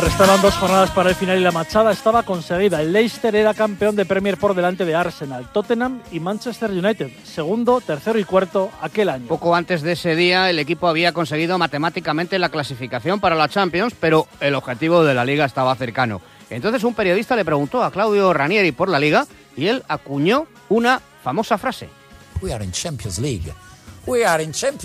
Restaban 2 jornadas para el final y la machada estaba conseguida. El Leicester era campeón de Premier por delante de Arsenal, Tottenham y Manchester United, segundo, tercero y cuarto aquel año. Poco antes de ese día el equipo había conseguido matemáticamente la clasificación para la Champions, pero el objetivo de la Liga estaba cercano. Entonces un periodista le preguntó a Claudio Ranieri por la Liga y él acuñó una famosa frase. We are in Champions League. We are in Champions